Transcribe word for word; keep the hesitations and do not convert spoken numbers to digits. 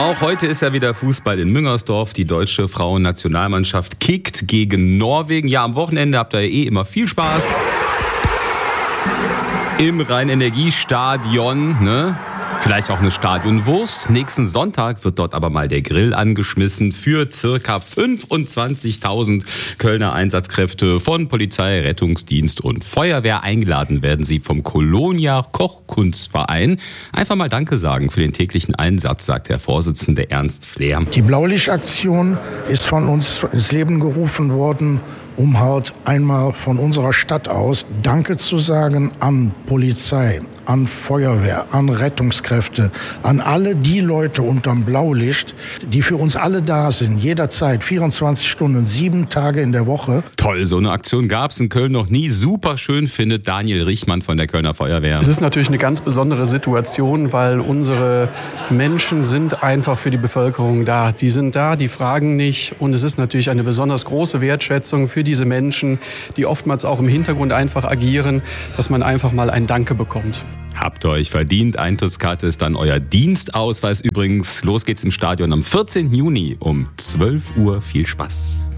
Auch heute ist ja wieder Fußball in Müngersdorf. Die deutsche Frauennationalmannschaft kickt gegen Norwegen. Ja, am Wochenende habt ihr ja eh immer viel Spaß. Im Rhein-Energie-Stadion, ne? Vielleicht auch eine Stadionwurst. Nächsten Sonntag wird dort aber mal der Grill angeschmissen für circa fünfundzwanzigtausend Kölner Einsatzkräfte von Polizei, Rettungsdienst und Feuerwehr. Eingeladen werden sie vom Kolonia Kochkunstverein. Einfach mal Danke sagen für den täglichen Einsatz, sagt der Vorsitzende Ernst Flehr. Die Blaulichtaktion ist von uns ins Leben gerufen worden, um halt einmal von unserer Stadt aus Danke zu sagen an Polizei, an Feuerwehr, an Rettungskräfte, an alle die Leute unterm Blaulicht, die für uns alle da sind, jederzeit, vierundzwanzig Stunden, sieben Tage in der Woche. Toll, so eine Aktion gab es in Köln noch nie. Super schön, findet Daniel Richmann von der Kölner Feuerwehr. Es ist natürlich eine ganz besondere Situation, weil unsere Menschen sind einfach für die Bevölkerung da. Die sind da, die fragen nicht, und es ist natürlich eine besonders große Wertschätzung für diese Menschen, die oftmals auch im Hintergrund einfach agieren, dass man einfach mal ein Danke bekommt. Habt ihr euch verdient. Eintrittskarte ist dann euer Dienstausweis übrigens. Los geht's im Stadion am vierzehnten Juni um zwölf Uhr. Viel Spaß.